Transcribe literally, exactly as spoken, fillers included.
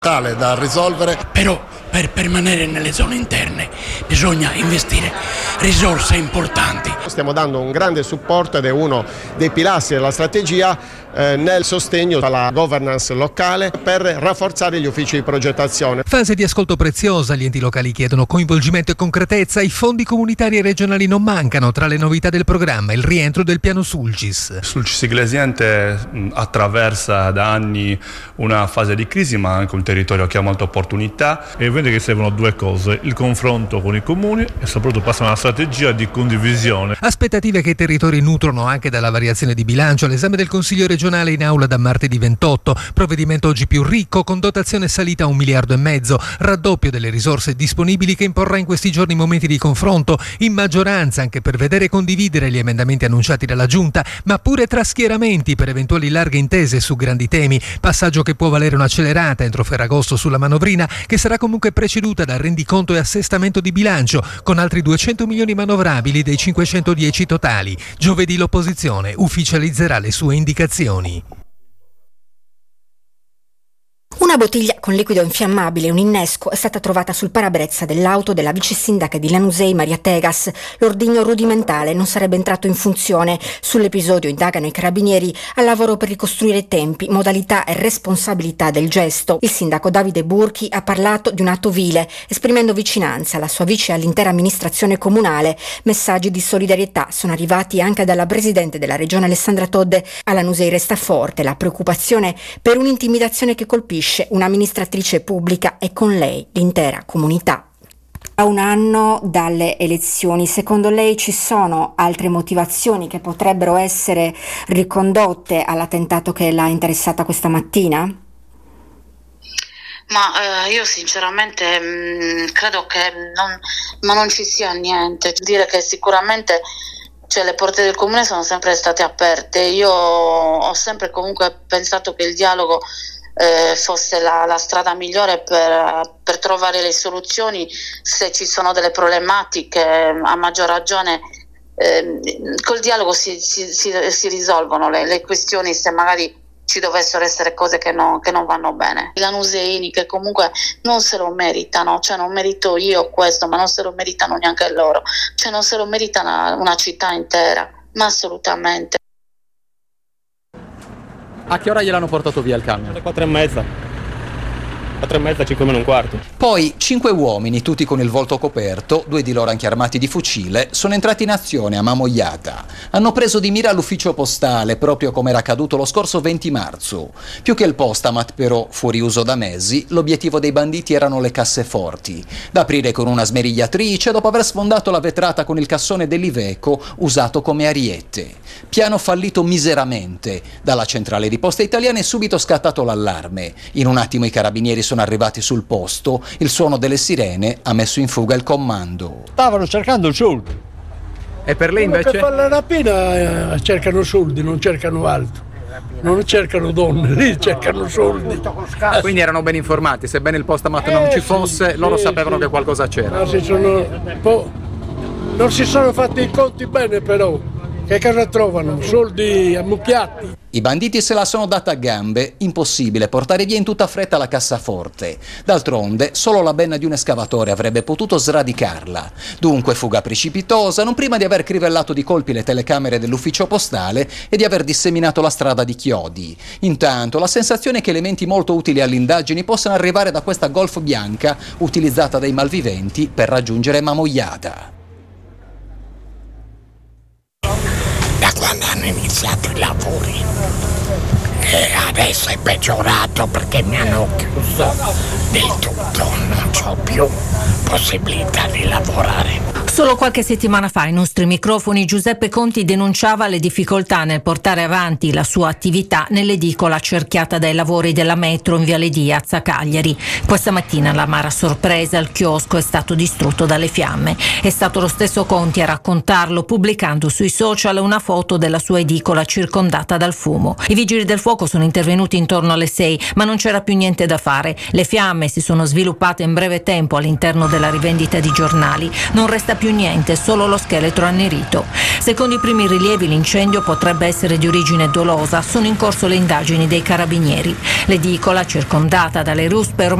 tale da risolvere. Però per permanere nelle zone interne bisogna investire risorse importanti. Stiamo dando un grande supporto ed è uno dei pilastri della strategia eh, nel sostegno alla governance locale per rafforzare gli uffici di progettazione. Fase di ascolto preziosa, gli enti locali chiedono coinvolgimento e concretezza, i fondi comunitari e regionali non mancano. Tra le novità del programma il rientro del piano Sulcis. Sulcis Iglesiente attraversa da anni una fase di crisi, ma anche un territorio che ha molte opportunità, e vede che servono due cose: il confronto con i comuni e soprattutto passa una strategia di condivisione. Aspettative che i territori nutrono anche dalla variazione di bilancio all'esame del Consiglio regionale in aula da martedì ventotto. Provvedimento oggi più ricco, con dotazione salita a un miliardo e mezzo, raddoppio delle risorse disponibili che imporrà in questi giorni momenti di confronto in maggioranza anche per vedere e condividere gli emendamenti annunciati dalla Giunta, ma pure tra schieramenti per eventuali larghe intese su grandi temi. Passaggio che può valere un'accelerata entro Ferragosto sulla manovrina, che sarà comunque preceduta da rendiconto e assestamento di bilancio, con altri duecento milioni manovrabili dei cinquecentodieci totali. Giovedì l'opposizione ufficializzerà le sue indicazioni. Una bottiglia con liquido infiammabile e un innesco è stata trovata sul parabrezza dell'auto della vice sindaca di Lanusei Maria Tegas. L'ordigno rudimentale non sarebbe entrato in funzione. Sull'episodio indagano i carabinieri al lavoro per ricostruire tempi, modalità e responsabilità del gesto. Il sindaco Davide Burchi ha parlato di un atto vile, esprimendo vicinanza alla sua vice e all'intera amministrazione comunale. Messaggi di solidarietà sono arrivati anche dalla presidente della regione Alessandra Todde. A Lanusei resta forte la preoccupazione per un'intimidazione che colpisce un'amministratrice pubblica e con lei l'intera comunità. A un anno dalle elezioni, secondo lei ci sono altre motivazioni che potrebbero essere ricondotte all'attentato che l'ha interessata questa mattina? Ma eh, io sinceramente mh, credo che non, ma non ci sia niente. Dire che sicuramente, cioè, le porte del comune sono sempre state aperte. Io ho sempre comunque pensato che il dialogo Eh, fosse la, la strada migliore per, per trovare le soluzioni. Se ci sono delle problematiche, a maggior ragione eh, col dialogo si, si, si, si risolvono le, le questioni, se magari ci dovessero essere cose che, no, che non vanno bene. I lanuseini che comunque non se lo meritano, cioè non merito io questo, ma non se lo meritano neanche loro, cioè non se lo merita una, una città intera, ma assolutamente. A che ora gliel'hanno portato via il camion? Alle quattro e mezza. quattro e mezza, cinque meno un quarto. Poi cinque uomini, tutti con il volto coperto, due di loro anche armati di fucile, sono entrati in azione a Mamoiata. Hanno preso di mira l'ufficio postale, proprio come era accaduto lo scorso venti marzo. Più che il postamat, però, fuori uso da mesi, l'obiettivo dei banditi erano le casseforti, da aprire con una smerigliatrice dopo aver sfondato la vetrata con il cassone dell'Iveco usato come ariete. Piano fallito miseramente. Dalla centrale di poste italiane è subito scattato l'allarme. In un attimo i carabinieri sono arrivati sul posto, il suono delle sirene ha messo in fuga il comando. Stavano cercando soldi. E per lei invece? Per fare la rapina eh, cercano soldi, non cercano altro. Non cercano donne, lì cercano soldi. Quindi erano ben informati, sebbene il postamat non eh, ci fosse, sì, loro sì, sapevano sì. che qualcosa c'era. No, si sono, po- non si sono fatti i conti bene però. Che cosa trovano? Soldi ammucchiati. I banditi se la sono data a gambe, impossibile portare via in tutta fretta la cassaforte. D'altronde, solo la benna di un escavatore avrebbe potuto sradicarla. Dunque fuga precipitosa, non prima di aver crivellato di colpi le telecamere dell'ufficio postale e di aver disseminato la strada di chiodi. Intanto, la sensazione è che elementi molto utili alle indagini possano arrivare da questa Golf bianca utilizzata dai malviventi per raggiungere Mamoiata. Da quando hanno iniziato i lavori e adesso è peggiorato perché mi hanno chiuso del tutto, non c'ho più possibilità di lavorare. Solo qualche settimana fa ai nostri microfoni Giuseppe Conti denunciava le difficoltà nel portare avanti la sua attività nell'edicola cerchiata dai lavori della metro in Viale Diaz a Cagliari. Questa mattina l'amara sorpresa, il chiosco è stato distrutto dalle fiamme. È stato lo stesso Conti a raccontarlo pubblicando sui social una foto della sua edicola circondata dal fumo. I vigili del fuoco sono intervenuti intorno alle sei, ma non c'era più niente da fare. Le fiamme si sono sviluppate in breve breve tempo all'interno della rivendita di giornali. Non resta più niente, solo lo scheletro annerito. Secondo i primi rilievi l'incendio potrebbe essere di origine dolosa. Sono in corso le indagini dei carabinieri. L'edicola, circondata dalle ruspe,